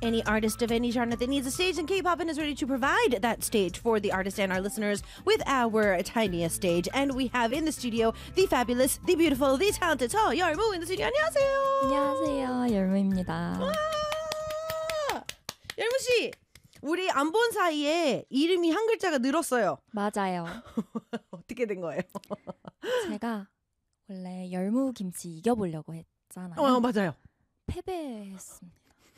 Any artist of any genre that needs a stage, and K-Poppin is ready to provide that stage for the artist and our listeners with our tiniest stage. And we have in the studio the fabulous, the beautiful, the talented 서열무 in the studio. 안녕하세요. 안녕하세요. 열무입니다. 열무 씨, 우리 안 본 사이에 이름이 한 글자가 늘었어요. 맞아요. 어떻게 된 거예요? 제가 원래 열무김치 이겨보려고 했잖아요. 맞아요. 패배했습니다.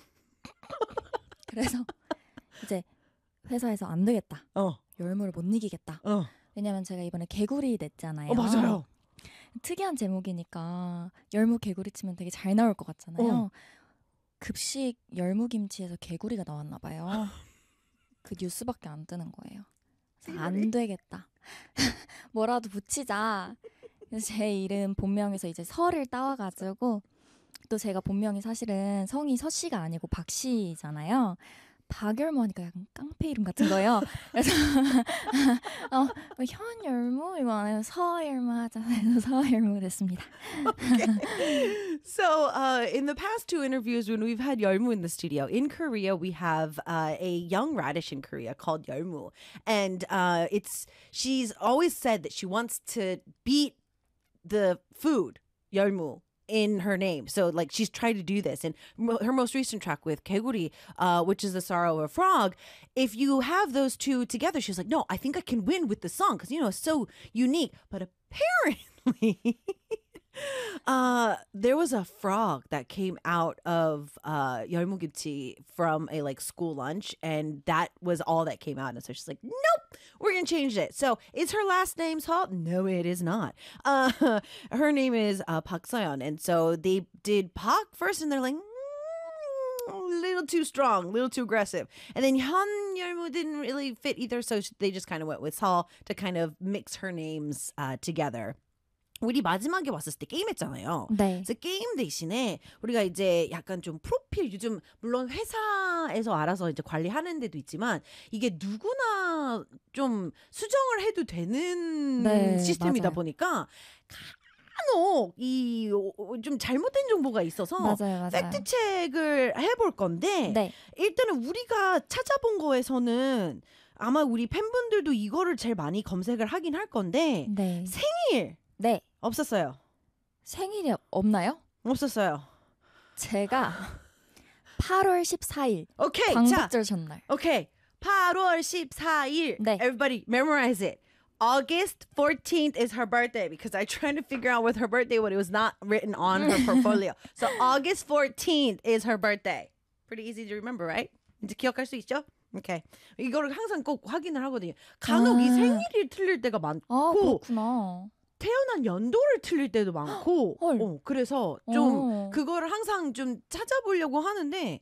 그래서 이제 회사에서 안 되겠다. 열무를 못 이기겠다. 왜냐면 제가 이번에 개구리 냈잖아요. 맞아요. 특이한 제목이니까 열무 개구리 치면 되게 잘 나올 것 같잖아요. 급식 열무김치에서 개구리가 나왔나 봐요. 그 뉴스밖에 안 뜨는 거예요. 그래서 안 되겠다. 뭐라도 붙이자. 그래서 제 이름 본명에서 이제 서를 따와가지고 또 제가 본명이 사실은 성이 서씨가 아니고 박씨잖아요. 박열무 하니까 약간 깡패 이름 같은 거예요. 그래서 현열무 이거 안 해요. 서열무 하자 해서 서열무 됐습니다. Okay. So in the past two interviews when we've had Yeolmu in the studio, in Korea we have a young radish in Korea called Yeolmu. And she's always said that she wants to beat the food, Yeolmu, in her name. So like she's tried to do this. And her most recent track with Kaeguri, which is The Sorrow of a Frog, if you have those two together, she's like, no, I think I can win with the song because, it's so unique. But apparently there was a frog that came out of 열무김치 from a school lunch, and that was all that came out. And so she's like, nope, we're gonna change it. So is her last name Seo? No, it is not. Her name is Park Soyeon, and so they did Park first, and they're like, a little too strong, a little too aggressive. And then Hyun Yeolmu didn't really fit either, so they just kind of went with Seo to kind of mix her names together. 우리 마지막에 왔을 때 게임했잖아요. 네. 그래서 게임 대신에 우리가 이제 약간 좀 프로필 요즘 물론 회사에서 알아서 이제 관리하는 데도 있지만 이게 누구나 좀 수정을 해도 되는 네, 시스템이다 맞아요. 보니까 간혹 이 좀 잘못된 정보가 있어서 맞아요. 팩트 체크를 해볼 건데 네. 일단은 우리가 찾아본 거에서는 아마 우리 팬분들도 이거를 제일 많이 검색을 하긴 할 건데 네. 생일 네. 없었어요. 생일이 없나요? 없었어요. 제가 8월 14일 오케이. 광복절 전날. 오케이. 8월 14일. 네. Everybody memorize it. August 14th is her birthday because I tried to figure out with her birthday what it was not written on her portfolio. So August 14th is her birthday. Pretty easy to remember, right? 이제 기억할 수 있죠? 오케이. 이거를 항상 꼭 확인을 하거든요. 간혹 이 생일이 틀릴 때가 많고 그렇구나. 태어난 연도를 틀릴 때도 많고 헐. 그래서 좀 그거를 항상 좀 찾아보려고 하는데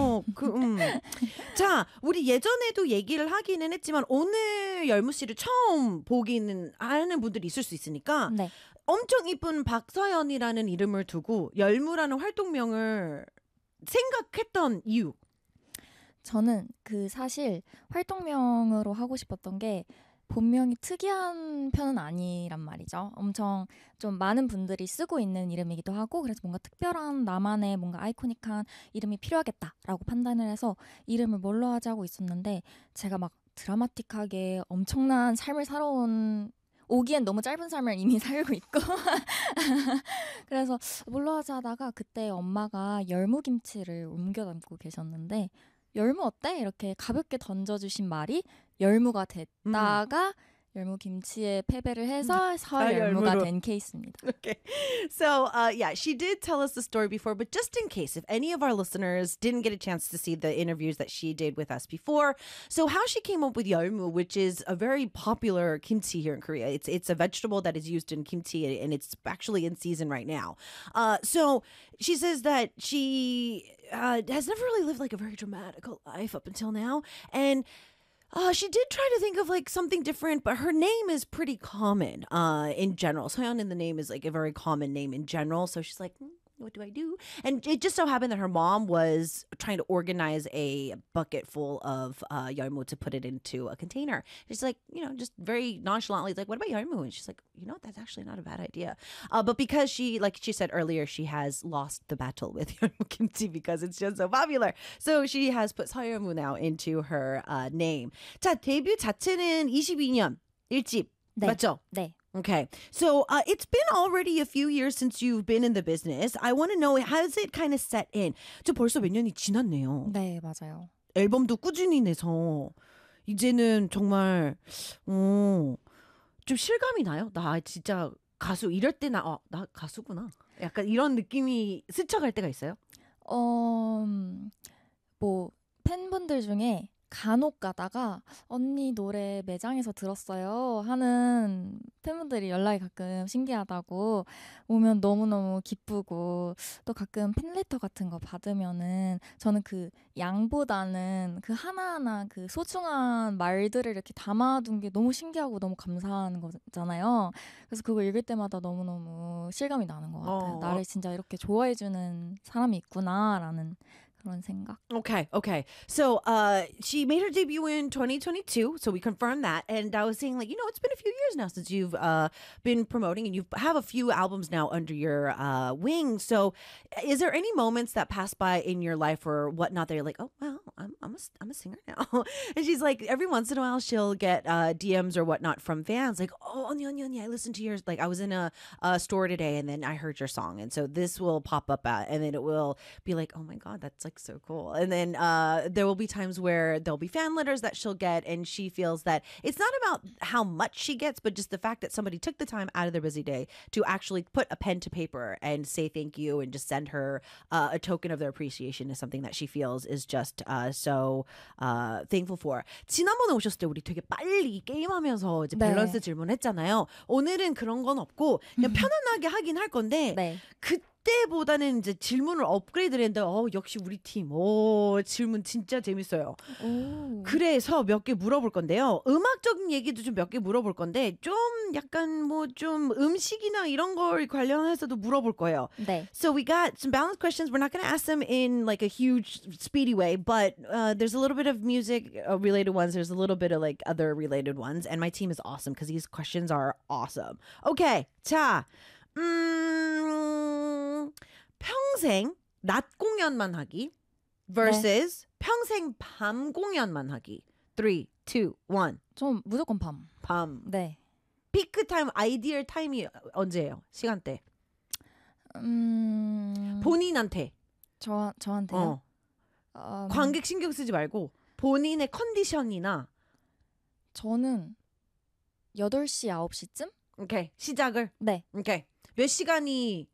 자, 우리 예전에도 얘기를 하기는 했지만 오늘 열무 씨를 처음 보기는 하는 분들이 있을 수 있으니까 네. 엄청 이쁜 박서연이라는 이름을 두고 열무라는 활동명을 생각했던 이유. 저는 사실 활동명으로 하고 싶었던 게 본명이 특이한 편은 아니란 말이죠. 엄청 좀 많은 분들이 쓰고 있는 이름이기도 하고 그래서 뭔가 특별한 나만의 뭔가 아이코닉한 이름이 필요하겠다라고 판단을 해서 이름을 뭘로 하자고 있었는데 제가 막 드라마틱하게 엄청난 삶을 살아온 오기엔 너무 짧은 삶을 이미 살고 있고 그래서 뭘로 하자 하다가 그때 엄마가 열무김치를 옮겨 담고 계셨는데 열무 어때? 이렇게 가볍게 던져주신 말이 열무가 됐다가 열무김치에 패배를 해서 서열무가 된 케이스입니다. Okay. So, yeah, she did tell us the story before, but just in case, if any of our listeners didn't get a chance to see the interviews that she did with us before, so how she came up with yeolmu, which is a very popular kimchi here in Korea. It's a vegetable that is used in kimchi, and it's actually in season right now. So she says that she has never really lived a very dramatic life up until now, and she did try to think of something different, but her name is pretty common in general. Soyeon in the name is a very common name in general. So she's like, what do I do? And it just so happened that her mom was trying to organize a bucket full of yarmu to put it into a container. She's like, just very nonchalantly like, what about yarmu? And she's like, that's actually not a bad idea. But because she, like she said earlier, she has lost the battle with yarmu kimchi because it's just so popular. So she has put 서열무 now into her name. 자, 데뷔 자체는 22년 1집. 네. 맞죠? 네. Okay. So it's been already a few years since you've been in the business. I want to know, has it kind of set in? 저 벌써 몇 년이 지났네요. 네, 맞아요. 앨범도 꾸준히 내서 이제는 정말 좀 실감이 나요. 나 진짜 가수 이럴 때 나 가수구나. 약간 이런 느낌이 스쳐갈 때가 있어요? 뭐 팬분들 중에 간혹 가다가 언니 노래 매장에서 들었어요 하는 팬분들이 연락이 가끔 신기하다고 오면 너무너무 기쁘고 또 가끔 팬레터 같은 거 받으면은 저는 그 양보다는 그 하나하나 그 소중한 말들을 이렇게 담아둔 게 너무 신기하고 너무 감사한 거잖아요. 그래서 그거 읽을 때마다 너무너무 실감이 나는 것 같아요. 나를 진짜 이렇게 좋아해주는 사람이 있구나라는 그런 생각. Okay. So she made her debut in 2022, so we confirmed that. And I was saying, like, it's been a few years now since you've been promoting, and you have a few albums now under your wing. So is there any moments that pass by in your life or whatnot that you're like, oh, well, I'm a singer now? And she's like, every once in a while, she'll get DMs or whatnot from fans, like, oh, 언니, I listened to yours. Like, I was in a store today, and then I heard your song. And so this will pop up and then it will be like, oh my God, that's like so cool. And then there will be times where there'll be fan letters that she'll get, and she feels that it's not about how much she gets, but just the fact that somebody took the time out of their busy day to actually put a pen to paper and say thank you and just send her a token of their appreciation is something that she feels is just so thankful for. 지난번에 오셨을 때 우리 되게 빨리 게임하면서 이제 네. 밸런스 질문했잖아요. 오늘은 그런 건 없고 그냥 편안하게 하긴 할 건데 네. 그때보다는 이제 질문을 업그레이드를 했는데 역시 우리 팀 질문 진짜 재밌어요. 오. 그래서 몇 개 물어볼 건데요. 음악적인 얘기도 좀 몇 개 물어볼 건데 좀 약간 뭐 좀 음식이나 이런 걸 관련해서도 물어볼 거예요. 네. So we got some balanced questions. We're not going to ask them in like a huge speedy way, but there's a little bit of music related ones. There's a little bit of like other related ones. And my team is awesome because these questions are awesome. Okay. 자, 평생 낮 공연만 하기 versus 평생 밤 공연만 하기. 3, 2, 1. 좀 무조건 밤. 밤. 네. 피크 타임, 아이디얼 타임이 언제예요? 시간대. 본인한테. 저한테요? 관객 신경 쓰지 말고 본인의 컨디션이나 저는 8시, 9시쯤? 오케이. 시작을. 네. 오케이. 몇 시간이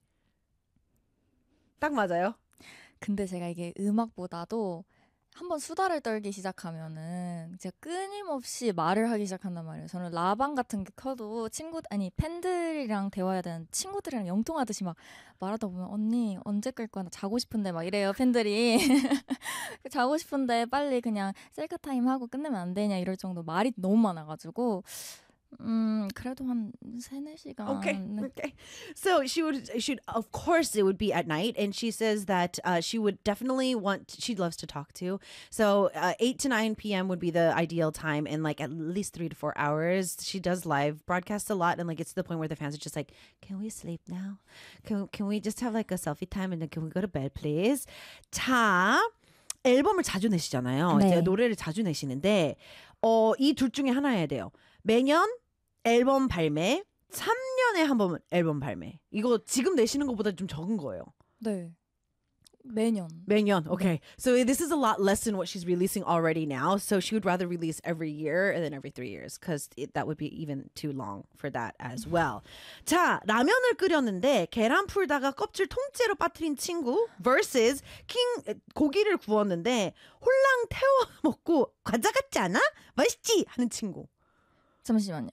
딱 맞아요? 근데 제가 이게 음악보다도 한번 수다를 떨기 시작하면은 제가 끊임없이 말을 하기 시작한단 말이에요. 저는 라방 같은 게 커도 팬들이랑 대화해야 되는 친구들이랑 영통하듯이 막 말하다 보면 언니 언제 끌 거야? 나 자고 싶은데 막 이래요 팬들이. 자고 싶은데 빨리 그냥 셀카 타임 하고 끝내면 안 되냐 이럴 정도 말이 너무 많아가지고 그래도 한 3-4시간. Okay. So she'd of course it would be at night, and she says that she would definitely she loves to talk to. So 8 to 9 p.m. would be the ideal time, and like at least 3 to 4 hours. She does live broadcasts a lot, and like it's to the point where the fans are just like, can we sleep now? Can we just have like a selfie time, and then can we go to bed, please? 자, 앨범을 자주 내시잖아요. 네. 이제 노래를 자주 내시는데 이 둘 중에 하나 해야 돼요. 매년 앨범 발매, 3년에 한 번 앨범 발매. 이거 지금 내시는 것보다 좀 적은 거예요. 네. 매년. Okay. So this is a lot less than what she's releasing already now. So she would rather release every year and then every 3 years because that would be even too long for that as well. 자, 라면을 끓였는데 계란 풀다가 껍질 통째로 빠뜨린 친구 versus 고기를 구웠는데 홀랑 태워 먹고 과자 같지 않아? 맛있지? 하는 친구. 잠시만요.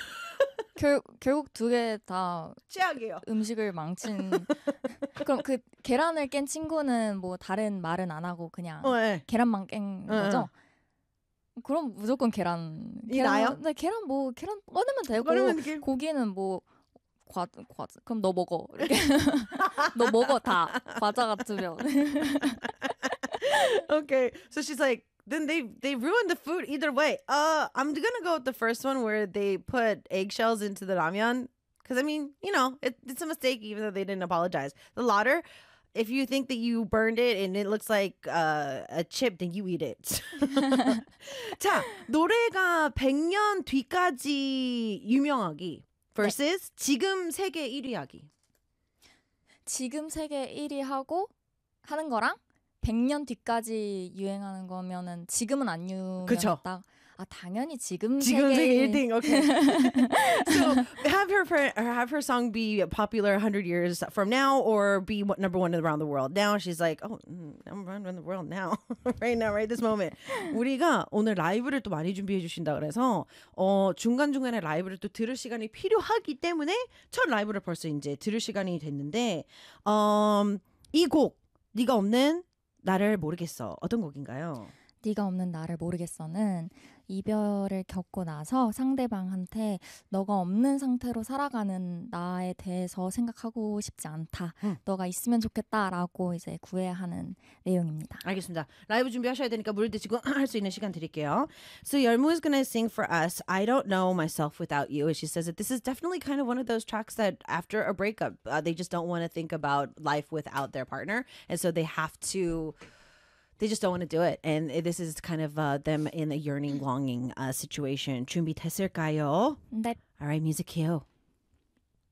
결국 두 개 다 최악이에요. 음식을 망친. 그럼 그 계란을 깬 친구는 뭐 다른 말은 안 하고 그냥 네. 계란만 깬 거죠? 그럼 무조건 계란. 나요? 네, 계란 꺼내면 되고 꺼내면 고기는 뭐 과자. 그럼 너 먹어. 이렇게. 너 먹어 다. 과자 같으면. Okay, so she's like, then they ruined the food either way. I'm gonna go with the first one where they put eggshells into the ramyeon. Because I mean, it's a mistake even though they didn't apologize. The lauder, if you think that you burned it and it looks like a chip, then you eat it. 자, 노래가 100년 뒤까지 유명하기 versus 지금 세계 1위 하기. 지금 세계 1위 하고 하는 거랑 100년 뒤까지 유행하는 거면은 지금은 안 그쵸. 유명했다. 아, 당연히 지금 지금 세계 세계 1등. Okay. So have her song be popular 100 years from now or be number one around the world. Now she's like, oh, number one in the world now. right now, right this moment. 우리가 오늘 라이브를 또 많이 준비해 주신다 그래서 중간중간에 라이브를 또 들을 시간이 필요하기 때문에 첫 라이브를 벌써 이제 들을 시간이 됐는데 이 곡 네가 없는 나를 모르겠어. 어떤 곡인가요? 네가 없는 나를 모르겠어는 이별을 겪고 나서 상대방한테 너가 없는 상태로 살아가는 나에 대해서 생각하고 싶지 않다. 너가 있으면 좋겠다라고 이제 구해야 하는 내용입니다. 알겠습니다. 라이브 준비하셔야 되니까 물 드시고 할 수 있는 시간 드릴게요. So Yeolmu is going to sing for us I Don't Know Myself Without You. And she says that this is definitely kind of one of those tracks that after a breakup, they just don't want to think about life without their partner. And so they just don't want to do it. And this is kind of them in a yearning, longing situation. 준비됐을까요? 네. All right, music cue.